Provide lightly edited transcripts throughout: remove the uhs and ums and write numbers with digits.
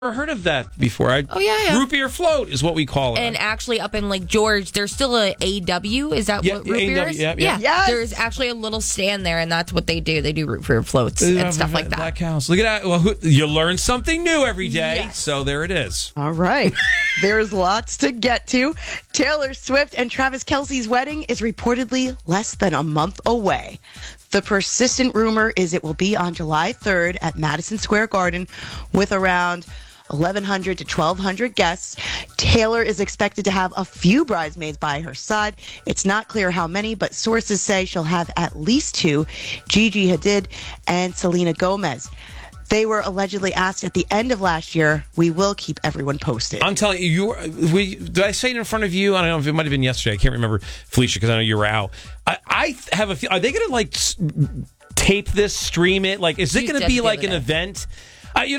Never heard of that before. Yeah. Root beer float is what we call it. And actually, up in Lake George, there's still a AW. Is that what root beer is? Yeah. Yes. There's actually a little stand there, and that's what they do. They do root beer floats and stuff like that. That counts. Look at that. Well, you learn something new every day. Yes. So there it is. All right. There's lots to get to. Taylor Swift and Travis Kelce's wedding is reportedly less than a month away. The persistent rumor is it will be on July 3rd at Madison Square Garden with around 1,100 to 1,200 guests. Taylor is expected to have a few bridesmaids by her side. It's not clear how many, but sources say she'll have at least two, Gigi Hadid and Selena Gomez. They were allegedly asked at the end of last year. We will keep everyone posted. I'm telling you, did I say it in front of you? I don't know if it might have been yesterday. I can't remember, Felicia, because I know you were out. I have a feel. Are they going to tape this, stream it? Is it going to be like an event? You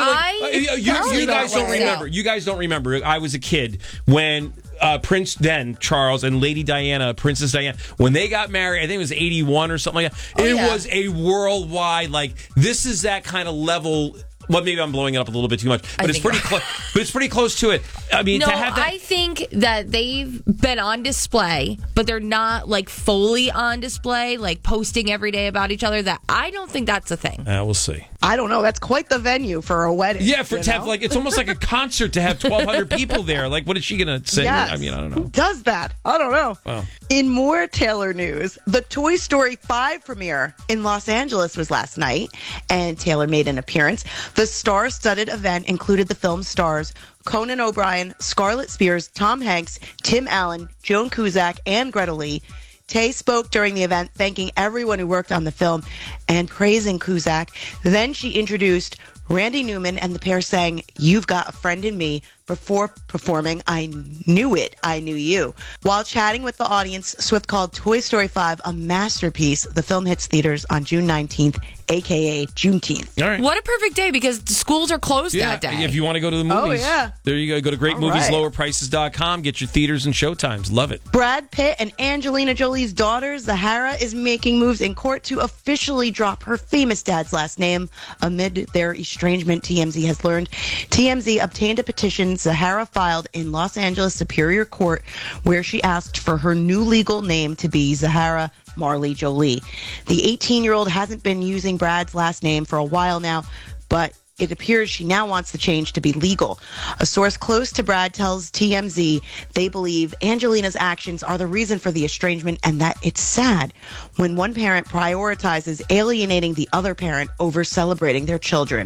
guys don't remember. You guys don't remember. I was a kid when Prince Charles and Lady Diana, Princess Diana, when they got married, I think it was 81 or something like that. It was a worldwide, this is that kind of level. Well, maybe I'm blowing it up a little bit too much, but it's pretty close. But it's pretty close to it. I mean, no, to have that. I think that they've been on display, but they're not fully on display, posting every day about each other. That I don't think that's a thing. We'll see. I don't know. That's quite the venue for a wedding. Yeah, to have it's almost like a concert to have 1,200 people there. What is she going to say? Yes. I mean, I don't know. Who does that? I don't know. Wow. In more Taylor news, the Toy Story 5 premiere in Los Angeles was last night, and Taylor made an appearance. The star-studded event included the film stars Conan O'Brien, Scarlett Spears, Tom Hanks, Tim Allen, Joan Cusack, and Greta Lee. Tay spoke during the event, thanking everyone who worked on the film and praising Cusack. Then she introduced Randy Newman, and the pair sang, "You've Got a Friend in Me," before performing "I Knew It, I Knew You." While chatting with the audience, Swift called Toy Story 5 a masterpiece. The film hits theaters on June 19th, a.k.a. Juneteenth. All right. What a perfect day, because the schools are closed that day. If you want to go to the movies, there you go. Go to greatmovieslowerprices.com. Get your theaters and showtimes. Love it. Brad Pitt and Angelina Jolie's daughter, Zahara, is making moves in court to officially drop her famous dad's last name amid their estrangement, TMZ has learned. TMZ obtained a petition Zahara filed in Los Angeles Superior Court where she asked for her new legal name to be Zahara Marley Jolie. The 18-year-old hasn't been using Brad's last name for a while now, but it appears she now wants the change to be legal. A source close to Brad tells TMZ they believe Angelina's actions are the reason for the estrangement and that it's sad when one parent prioritizes alienating the other parent over celebrating their children.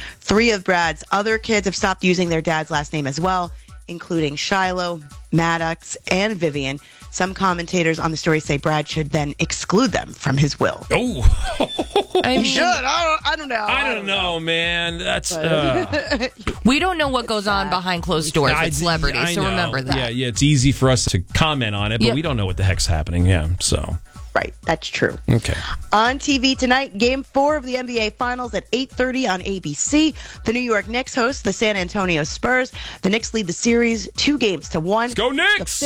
3 of Brad's other kids have stopped using their dad's last name as well, including Shiloh, Maddox, and Vivian. Some commentators on the story say Brad should then exclude them from his will. Oh, he should. I don't know. I don't know, man. That's we don't know what goes on behind closed doors with celebrities, so know. Remember that. Yeah, it's easy for us to comment on it, but we don't know what the heck's happening. Yeah, so. Right, that's true. Okay. On TV tonight, Game 4 of the NBA Finals at 8:30 on ABC. The New York Knicks host the San Antonio Spurs. The Knicks lead the series 2-1. Let's go Knicks!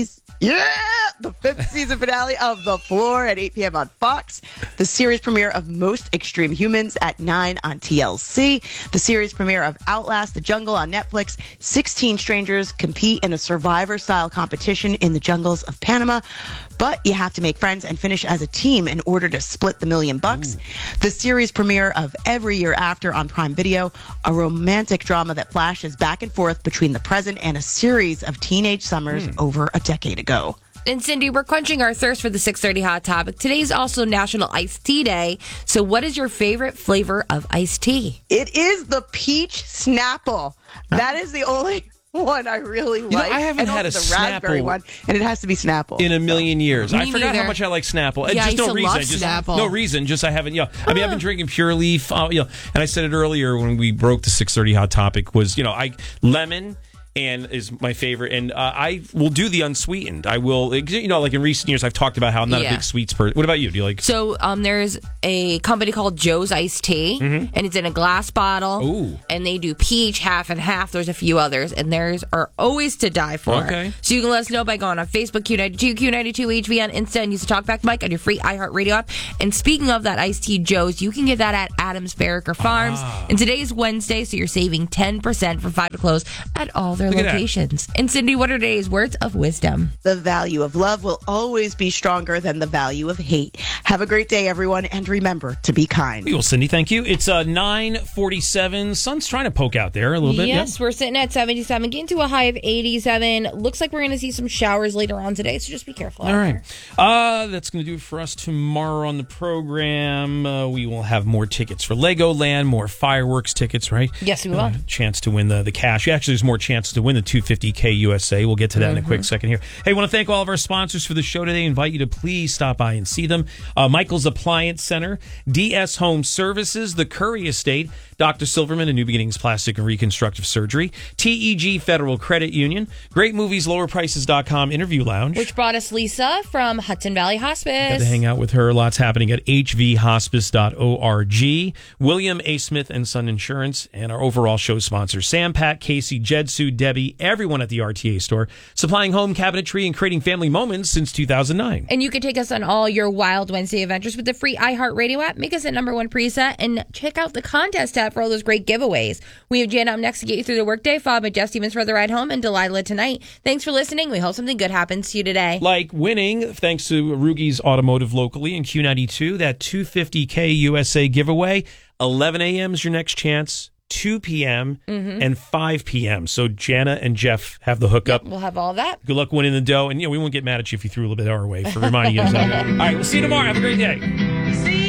The fifth season finale of The Floor at 8 p.m. on Fox. The series premiere of Most Extreme Humans at 9 on TLC. The series premiere of Outlast: The Jungle on Netflix. 16 strangers compete in a Survivor-style competition in the jungles of Panama. But you have to make friends and finish as a team in order to split the $1 million. The series premiere of Every Year After on Prime Video, a romantic drama that flashes back and forth between the present and a series of teenage summers over a decade ago. And Cindy, we're quenching our thirst for the 6:30 Hot Topic. Today's also National Iced Tea Day. So what is your favorite flavor of iced tea? It is the peach Snapple. That is the only one I really like. I haven't had a the raspberry Snapple one, and it has to be Snapple in a million years. I forgot neither. how much I like Snapple. Yeah, just no reason. Snapple. No reason. Just I haven't. I mean, I've been drinking Pure Leaf. And I said it earlier when we broke the 6:30 Hot Topic was lemon and is my favorite. And I will do the unsweetened. I will, you know, like in recent years, I've talked about how I'm not a big sweets person. What about you? Do you like? So there's a company called Joe's Iced Tea, and it's in a glass bottle. Ooh. And they do peach, half and half. There's a few others, and theirs are always to die for. Okay. So you can let us know by going on Facebook, Q92, Q92HV on Insta, and use the Talkback mic on your free iHeartRadio app. And speaking of that iced tea, Joe's, you can get that at Adams Barraker Farms. And today's Wednesday, so you're saving 10% from 5 to close at all their locations. And Cindy, what are today's words of wisdom? The value of love will always be stronger than the value of hate. Have a great day, everyone, and remember to be kind. Well, Cindy, thank you. It's 9:47. Sun's trying to poke out there a little bit. Yes, we're sitting at 77, getting to a high of 87. Looks like we're going to see some showers later on today, so just be careful. All right. That's going to do it for us tomorrow on the program. We will have more tickets for Legoland, more fireworks tickets, right? Yes, we will. Chance to win the cash. Actually, there's more chance to win the $250K USA. We'll get to that in a quick second here. Hey, I want to thank all of our sponsors for the show today. Invite you to please stop by and see them. Michael's Appliance Center, DS Home Services, the Curry Estate, Dr. Silverman and New Beginnings Plastic and Reconstructive Surgery, TEG Federal Credit Union, Great Movies, LowerPrices.com Interview Lounge. Which brought us Lisa from Hudson Valley Hospice. Got to hang out with her. Lots happening at hvhospice.org. William A. Smith and Son Insurance, and our overall show sponsors, Sam, Pat, Casey, Jed, Sue, Debbie, everyone at the RTA store, supplying home cabinetry and creating family moments since 2009. And you can take us on all your Wild Wednesday adventures with the free iHeartRadio app. Make us a #1 preset and check out the contest tab for all those great giveaways. We have Jan up next to get you through the workday, followed by Jeff Stevens for the ride home and Delilah tonight. Thanks for listening. We hope something good happens to you today. Like winning, thanks to Rugi's Automotive locally in Q92, that $250K USA giveaway. 11 a.m. is your next chance. 2 p.m. and 5 p.m. So Jana and Jeff have the hookup. We'll have all that. Good luck winning the dough. And we won't get mad at you if you threw a little bit our way for reminding you of that. All right, we'll see you tomorrow. Have a great day.